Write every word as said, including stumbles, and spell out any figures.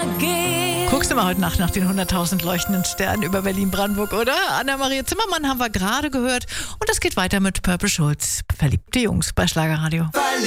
Guckst du mal heute Nacht nach den hunderttausend leuchtenden Sternen über Berlin-Brandenburg, oder? Anna-Maria Zimmermann haben wir gerade gehört. Und das geht weiter mit Purple Schulz. Verliebte Jungs bei Schlagerradio.